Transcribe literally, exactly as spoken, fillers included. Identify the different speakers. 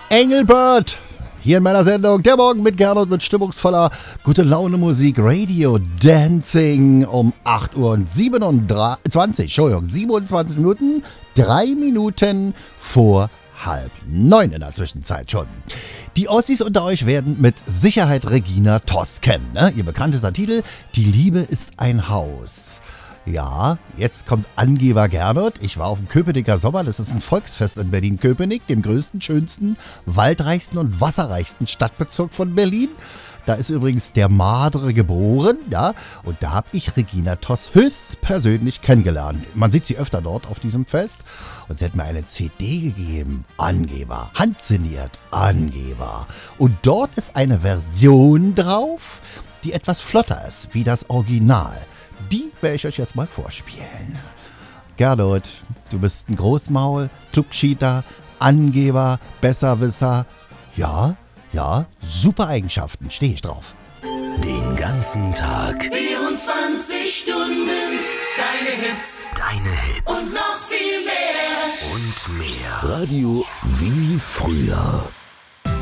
Speaker 1: Engelbert. Hier in meiner Sendung, der Morgen mit Gernot mit stimmungsvoller gute Laune Musik, Radio Dancing um acht Uhr und siebenundzwanzig, Entschuldigung, siebenundzwanzig Minuten, drei Minuten vor halb neun in der Zwischenzeit schon. Die Ossis unter euch werden mit Sicherheit Regina Toss kennen, ne? Ihr bekanntester Titel, Die Liebe ist ein Haus. Ja, jetzt kommt Angeber Gernot. Ich war auf dem Köpenicker Sommer. Das ist ein Volksfest in Berlin-Köpenick, dem größten, schönsten, waldreichsten und wasserreichsten Stadtbezirk von Berlin. Da ist übrigens der Madre geboren, ja, und da habe ich Regina Toss höchstpersönlich kennengelernt. Man sieht sie öfter dort auf diesem Fest und sie hat mir eine C D gegeben. Angeber, handsigniert, Angeber. Und dort ist eine Version drauf, die etwas flotter ist, wie das Original. Die werde ich euch jetzt mal vorspielen. Gernot, du bist ein Großmaul, Klugschieter, Angeber, Besserwisser. Ja, ja, super Eigenschaften, stehe ich drauf.
Speaker 2: Den ganzen Tag.
Speaker 3: vierundzwanzig Stunden, deine Hits.
Speaker 2: Deine Hits.
Speaker 3: Und noch viel mehr.
Speaker 2: Und mehr.
Speaker 4: Radio wie früher.